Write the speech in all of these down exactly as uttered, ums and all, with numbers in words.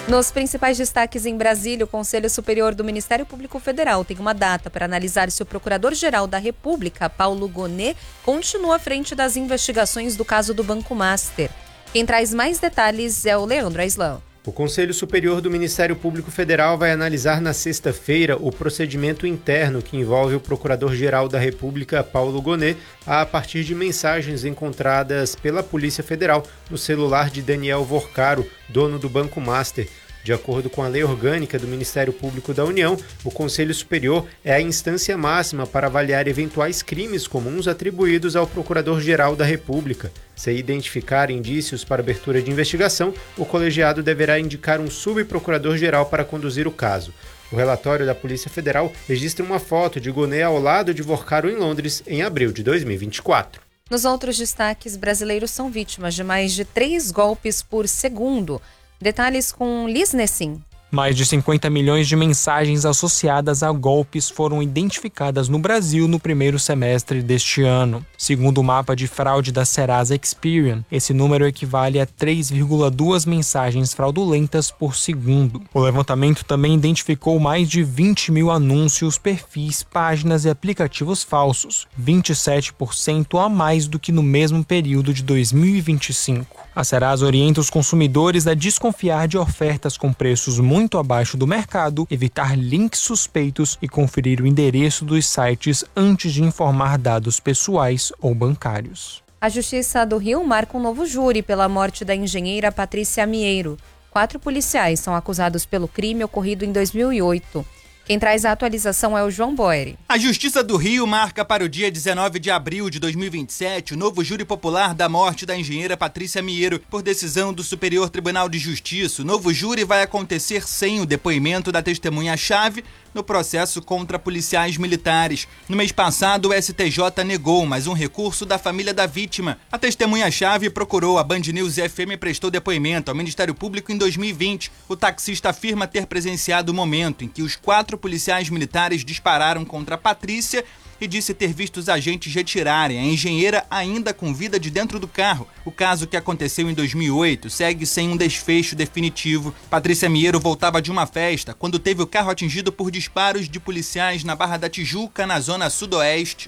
Nos principais destaques em Brasília, o Conselho Superior do Ministério Público Federal tem uma data para analisar se o Procurador-Geral da República, Paulo Gonet, continua à frente das investigações do caso do Banco Master. Quem traz mais detalhes é o Leandro Aislão. O Conselho Superior do Ministério Público Federal vai analisar na sexta-feira o procedimento interno que envolve o Procurador-Geral da República, Paulo Gonet, a partir de mensagens encontradas pela Polícia Federal no celular de Daniel Vorcaro, dono do Banco Master. De acordo com a Lei Orgânica do Ministério Público da União, o Conselho Superior é a instância máxima para avaliar eventuais crimes comuns atribuídos ao Procurador-Geral da República. Se identificar indícios para abertura de investigação, o colegiado deverá indicar um subprocurador-geral para conduzir o caso. O relatório da Polícia Federal registra uma foto de Gonet ao lado de Vorcaro em Londres em abril de dois mil e vinte e quatro. Nos outros destaques, brasileiros são vítimas de mais de três golpes por segundo. Detalhes com Liz Nessim. Mais de cinquenta milhões de mensagens associadas a golpes foram identificadas no Brasil no primeiro semestre deste ano. Segundo o mapa de fraude da Serasa Experian, esse número equivale a três vírgula duas mensagens fraudulentas por segundo. O levantamento também identificou mais de vinte mil anúncios, perfis, páginas e aplicativos falsos, vinte e sete por cento a mais do que no mesmo período de dois mil e vinte e cinco. A Serasa orienta os consumidores a desconfiar de ofertas com preços muito abaixo do mercado, evitar links suspeitos e conferir o endereço dos sites antes de informar dados pessoais ou bancários. A Justiça do Rio marca um novo júri pela morte da engenheira Patrícia Mieiro. Quatro policiais são acusados pelo crime ocorrido em dois mil e oito. Quem traz a atualização é o João Boeri. A Justiça do Rio marca para o dia dezenove de abril de dois mil e vinte e sete o novo júri popular da morte da engenheira Patrícia Mieiro por decisão do Superior Tribunal de Justiça. O novo júri vai acontecer sem o depoimento da testemunha-chave no processo contra policiais militares. No mês passado, o S T J negou mais um recurso da família da vítima. A testemunha-chave procurou a Band News F M e prestou depoimento ao Ministério Público em dois mil e vinte. O taxista afirma ter presenciado o momento em que os quatro policiais militares dispararam contra a Patrícia e disse ter visto os agentes retirarem a engenheira ainda com vida de dentro do carro. O caso, que aconteceu em dois mil e oito, segue sem um desfecho definitivo. Patrícia Mieiro voltava de uma festa quando teve o carro atingido por disparos de policiais na Barra da Tijuca, na zona sudoeste.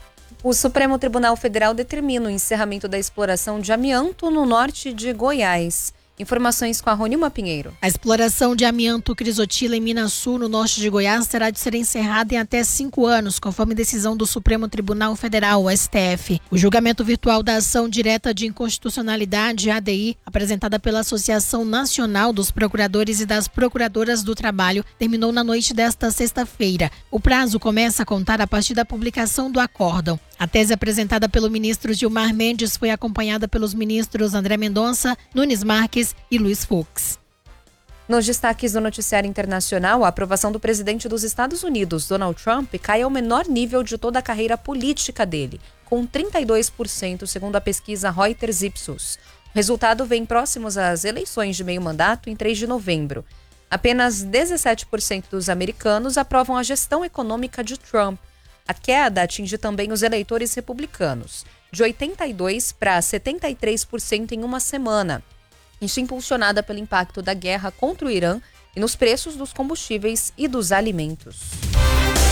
O Supremo Tribunal Federal determina o encerramento da exploração de amianto no norte de Goiás. Informações com a Ronilma Pinheiro. A exploração de amianto crisotila em Minasul, no norte de Goiás, terá de ser encerrada em até cinco anos, conforme decisão do Supremo Tribunal Federal, o S T F. O julgamento virtual da ação direta de inconstitucionalidade, A D I, apresentada pela Associação Nacional dos Procuradores e das Procuradoras do Trabalho, terminou na noite desta sexta-feira. O prazo começa a contar a partir da publicação do acórdão. A tese apresentada pelo ministro Gilmar Mendes foi acompanhada pelos ministros André Mendonça, Nunes Marques e Luiz Fux. Nos destaques do noticiário internacional, a aprovação do presidente dos Estados Unidos, Donald Trump, cai ao menor nível de toda a carreira política dele, com trinta e dois por cento, segundo a pesquisa Reuters Ipsos. O resultado vem próximos às eleições de meio mandato em três de novembro. Apenas dezessete por cento dos americanos aprovam a gestão econômica de Trump. A queda atinge também os eleitores republicanos, de oitenta e dois por cento para setenta e três por cento em uma semana. Isso impulsionada pelo impacto da guerra contra o Irã e nos preços dos combustíveis e dos alimentos.